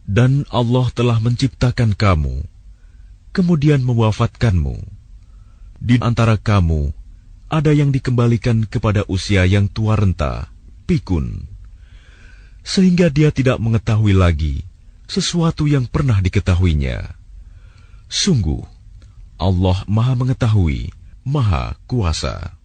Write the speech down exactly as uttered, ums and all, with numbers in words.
Dan Allah telah menciptakan kamu, kemudian mewafatkanmu. Di antara kamu ada yang dikembalikan kepada usia yang tua renta, pikun, sehingga dia tidak mengetahui lagi sesuatu yang pernah diketahuinya. Sungguh, Allah Maha Mengetahui, Maha Kuasa.